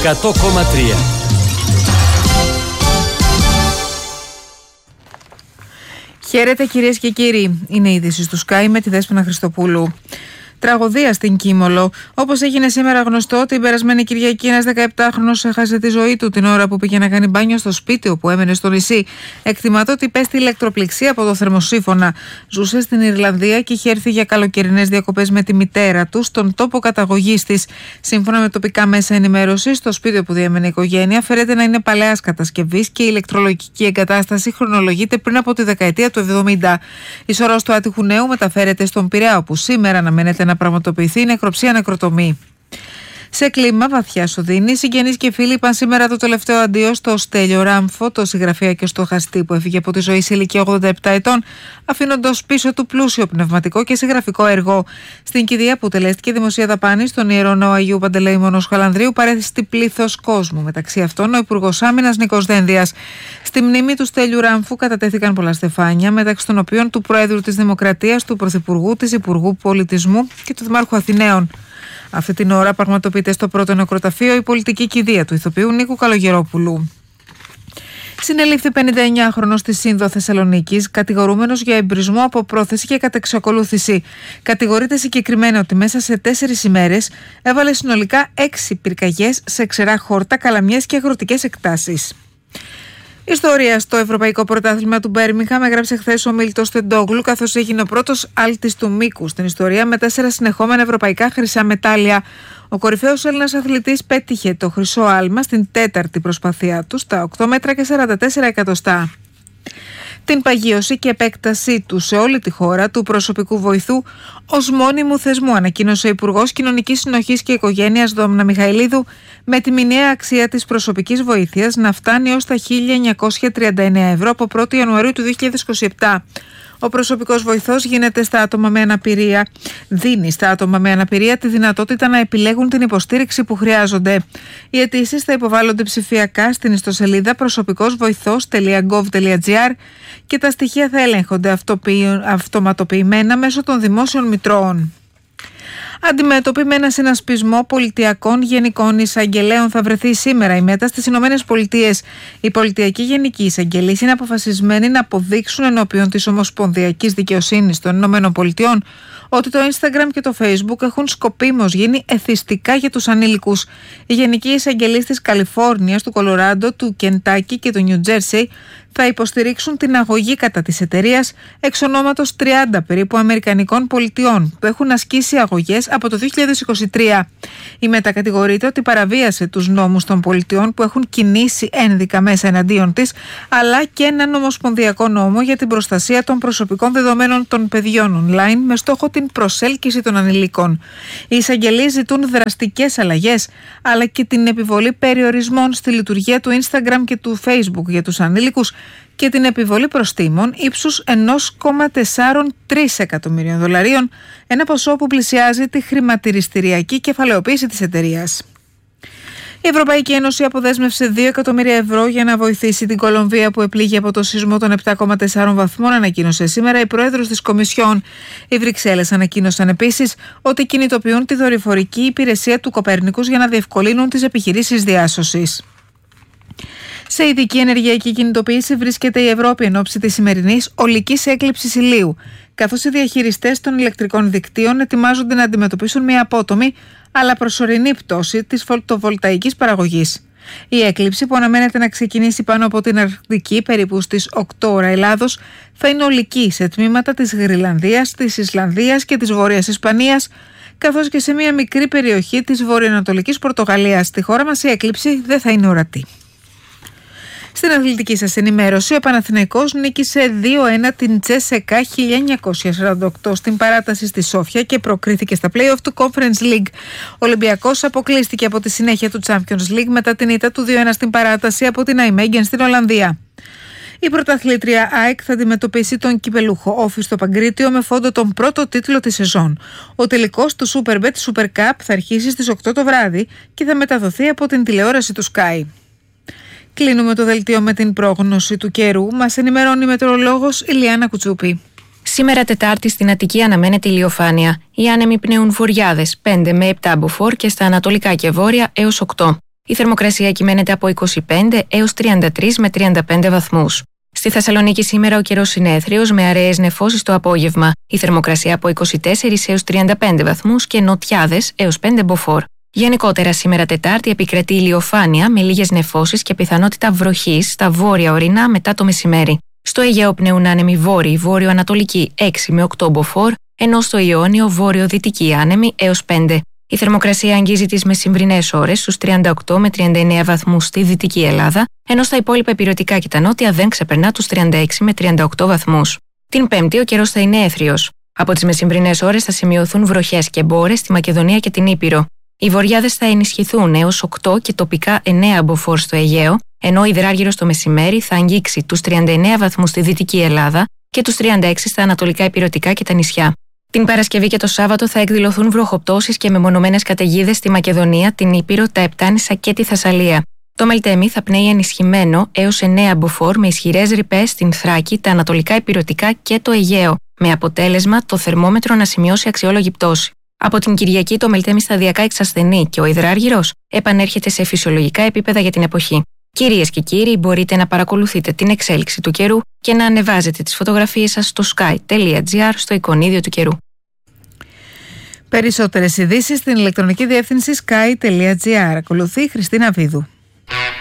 100,3. Χαίρετε κυρίες και κύριοι, είναι η είδηση του Sky με τη Δέσποινα Χριστοπούλου. Τραγωδία στην Κίμολο. Όπως έγινε σήμερα γνωστό, την περασμένη Κυριακή ένας 17χρονος έχασε τη ζωή του την ώρα που πήγε να κάνει μπάνιο στο σπίτι όπου έμενε στο νησί. Εκτιμάται ότι υπέστη ηλεκτροπληξία από το θερμοσύφωνα. Ζούσε στην Ιρλανδία και είχε έρθει για καλοκαιρινές διακοπές με τη μητέρα του στον τόπο καταγωγής της. Σύμφωνα με τοπικά μέσα ενημέρωσης, το σπίτι όπου διέμενε η οικογένεια φέρεται να είναι παλαιάς κατασκευής και η ηλεκτρολογική εγκατάσταση χρονολογείται πριν από τη δεκαετία του 70. Η σωρός του άτυχου νέου μεταφέρεται στον Πειραιά, όπου σήμερα αναμένεται να πραγματοποιηθεί νεκροψία νεκροτομή. Σε κλίμα βαθιά οδύνη, συγγενείς και φίλοι είπαν σήμερα το τελευταίο αντίο στο Στέλιο Ράμφο, το συγγραφέα και στοχαστή που έφυγε από τη ζωή σε ηλικία 87 ετών, αφήνοντας πίσω του πλούσιο πνευματικό και συγγραφικό έργο. Στην κηδεία που τελέστηκε δημοσία δαπάνη στον Ιερό Ναό Αγίου Παντελεήμονος Χαλανδρίου παρέθιστη πλήθος κόσμου, μεταξύ αυτών ο Υπουργός Άμυνας Νίκος Δένδιας. Στη μνήμη του Στέλιου Ράμφου κατατέθηκαν πολλά στεφάνια, μεταξύ των οποίων του Προέδρου της Δημοκρατίας, του Πρωθυπουργού, της Υπουργού Πολιτισμού και του Δημάρχου Αθηναίων. Αυτή την ώρα πραγματοποιείται στο πρώτο νεκροταφείο η πολιτική κηδεία του ηθοποιού Νίκου Καλογερόπουλου. Συνελήφθη 59χρονος στη Σύνδο Θεσσαλονίκης, κατηγορούμενος για εμπρισμό από πρόθεση και κατεξακολούθηση. Κατηγορείται συγκεκριμένα ότι μέσα σε 4 ημέρες έβαλε συνολικά 6 πυρκαγιές σε ξερά χόρτα, καλαμιές και αγροτικές εκτάσεις. Ιστορία στο Ευρωπαϊκό Πρωτάθλημα του Μπέρμιγχαμ έγραψε χθες ο Μίλτος Τεντόγλου, καθώς έγινε ο πρώτος άλτης του μήκου στην ιστορία με 4 συνεχόμενα ευρωπαϊκά χρυσά μετάλλια. Ο κορυφαίος Έλληνας αθλητής πέτυχε το χρυσό άλμα στην 4η προσπαθία του στα 8 μέτρα και 44 εκατοστά. Την παγίωση και επέκτασή του σε όλη τη χώρα του προσωπικού βοηθού ως μόνιμου θεσμού ανακοίνωσε ο Υπουργός Κοινωνικής Συνοχής και Οικογένειας Δόμνα Μιχαηλίδου, με τη μηνιαία αξία της προσωπικής βοήθειας να φτάνει ως τα 1.939 ευρώ από 1η Ιανουαρίου του 2027. Ο προσωπικός βοηθός γίνεται στα άτομα με αναπηρία. Δίνει στα άτομα με αναπηρία τη δυνατότητα να επιλέγουν την υποστήριξη που χρειάζονται. Οι αιτήσεις θα υποβάλλονται ψηφιακά στην ιστοσελίδα προσωπικosvoηθός.gov.gr και τα στοιχεία θα ελέγχονται αυτοματοποιημένα μέσω των δημόσιων μητρώων. Αντιμέτωποι με ένα συνασπισμό πολιτιακών γενικών εισαγγελέων θα βρεθεί σήμερα η ΜΕΤΑ στις Ηνωμένες Πολιτείες. Οι πολιτιακοί γενικοί εισαγγελείς είναι αποφασισμένοι να αποδείξουν ενώπιον της Ομοσπονδιακής Δικαιοσύνης των Ηνωμένων Πολιτειών ότι το Instagram και το Facebook έχουν σκοπίμως γίνει εθιστικά για τους ανήλικους. Οι γενικοί εισαγγελείς της Καλιφόρνιας, του Κολοράντο, του Κεντάκι και του Νιου Τζέρσι θα υποστηρίξουν την αγωγή κατά της εταιρείας εξ ονόματος 30 περίπου Αμερικανικών πολιτιών που έχουν ασκήσει αγωγές από το 2023. Η ΜΕΤΑ κατηγορείται ότι παραβίασε τους νόμους των πολιτιών που έχουν κινήσει ένδικα μέσα εναντίον της, αλλά και έναν ομοσπονδιακό νόμο για την προστασία των προσωπικών δεδομένων των παιδιών online με στόχο την προσέλκυση των ανηλίκων. Οι εισαγγελείς ζητούν δραστικές αλλαγές, αλλά και την επιβολή περιορισμών στη λειτουργία του Instagram και του Facebook για τους ανήλικους και την επιβολή προστίμων ύψους 1,43 εκατομμυρίων δολαρίων, ένα ποσό που πλησιάζει τη χρηματιστηριακή κεφαλαιοποίηση της εταιρείας. Η Ευρωπαϊκή Ένωση αποδέσμευσε 2 εκατομμύρια ευρώ για να βοηθήσει την Κολομβία που επλήγει από το σεισμό των 7,4 βαθμών, ανακοίνωσε σήμερα η Πρόεδρος της Κομισιόν. Οι Βρυξέλλες ανακοίνωσαν επίσης ότι κινητοποιούν τη δορυφορική υπηρεσία του Κοπέρνικους για να διευκολύνουν τις επιχειρήσεις διάσωσης. Σε ειδική ενεργειακή κινητοποίηση βρίσκεται η Ευρώπη εν ώψη της σημερινής ολικής έκλειψης ηλίου, καθώς οι διαχειριστές των ηλεκτρικών δικτύων ετοιμάζονται να αντιμετωπίσουν μια απότομη αλλά προσωρινή πτώση της φωτοβολταϊκής παραγωγής. Η έκλειψη, που αναμένεται να ξεκινήσει πάνω από την Αρκτική περίπου στις 8 ώρα Ελλάδος, θα είναι ολική σε τμήματα της Γρυλανδίας, της Ισλανδίας και της Βόρειας Ισπανίας, καθώς και σε μια μικρή περιοχή της βορειοανατολικής Πορτογαλίας. Στη χώρα μας η έκλειψη δεν θα είναι ορατή. Στην αθλητική σας ενημέρωση, ο Παναθηναϊκός νίκησε 2-1 την Τσέσεκα 1948 στην παράταση στη Σόφια και προκρίθηκε στα play-off του Conference League. Ο Ολυμπιακός αποκλείστηκε από τη συνέχεια του Champions League μετά την ήττα του 2-1 στην παράταση από την Αϊμέγγεν στην Ολλανδία. Η πρωταθλήτρια ΑΕΚ θα αντιμετωπίσει τον κυπελούχο Όφη στο Παγκρίτιο με φόντο τον πρώτο τίτλο της σεζόν. Ο τελικός του Superbet Super Cup θα αρχίσει στις 8 το βράδυ και θα μεταδοθεί από την τηλεόραση του Sky. Κλείνουμε το δελτίο με την πρόγνωση του καιρού. Μας ενημερώνει η μετεωρολόγος Ηλιάνα Κουτσούπη. Σήμερα Τετάρτη στην Αττική αναμένεται ηλιοφάνεια. Οι άνεμοι πνέουν βορειάδες 5 με 7 μποφόρ και στα ανατολικά και βόρεια έως 8. Η θερμοκρασία κυμαίνεται από 25 έως 33 με 35 βαθμούς. Στη Θεσσαλονίκη σήμερα ο καιρός είναι έθριος με αραιές νεφώσεις το απόγευμα. Η θερμοκρασία από 24 έως 35 βαθμούς και νοτιάδες έως 5 μποφόρ. Γενικότερα σήμερα Τετάρτη επικρατεί ηλιοφάνεια με λίγες νεφώσεις και πιθανότητα βροχής στα βόρεια ορεινά μετά το μεσημέρι. Στο Αιγαίο πνέουν άνεμοι βόρειοι, βόρειο-ανατολικοί 6 με 8 μποφόρ, ενώ στο Ιόνιο βόρειο-δυτικοί άνεμοι έως 5. Η θερμοκρασία αγγίζει τις μεσημβρινές ώρες στους 38 με 39 βαθμούς στη Δυτική Ελλάδα, ενώ στα υπόλοιπα ηπειρωτικά και τα νότια δεν ξεπερνά τους 36 με 38 βαθμούς. Την Πέμπτη ο καιρός θα είναι έθριος. Από τις μεσημβρινές ώρες θα σημειωθούν βροχές και μπόρες στη Μακεδονία και την Ήπειρο. Οι βορειάδες θα ενισχυθούν έως 8 και τοπικά 9 μποφόρ στο Αιγαίο, ενώ ο υδράργυρος το μεσημέρι θα αγγίξει τους 39 βαθμούς στη Δυτική Ελλάδα και τους 36 στα ανατολικά ηπειρωτικά και τα νησιά. Την Παρασκευή και το Σάββατο θα εκδηλωθούν βροχοπτώσεις και μεμονωμένες καταιγίδες στη Μακεδονία, την Ήπειρο, τα Επτάνησα και τη Θεσσαλία. Το Μελτέμι θα πνέει ενισχυμένο έως 9 μποφόρ με ισχυρές ρηπές στην Θράκη, τα ανατολικά ηπειρωτικά και το Αιγαίο, με αποτέλεσμα το θερμόμετρο να σημειώσει αξιόλογη πτώση. Από την Κυριακή το Μελτέμι σταδιακά εξασθενεί και ο υδράργυρος επανέρχεται σε φυσιολογικά επίπεδα για την εποχή. Κυρίες και κύριοι, μπορείτε να παρακολουθείτε την εξέλιξη του καιρού και να ανεβάζετε τις φωτογραφίες σας στο sky.gr στο εικονίδιο του καιρού. Περισσότερες ειδήσεις στην ηλεκτρονική διεύθυνση sky.gr. Ακολουθεί η Χριστίνα Βίδου.